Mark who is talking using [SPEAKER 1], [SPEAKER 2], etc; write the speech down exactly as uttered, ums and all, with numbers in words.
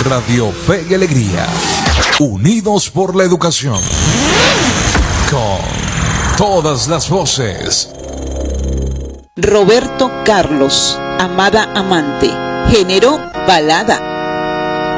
[SPEAKER 1] Radio Fe y Alegría, unidos por la educación, con todas las voces.
[SPEAKER 2] Roberto Carlos, Amada Amante, género balada.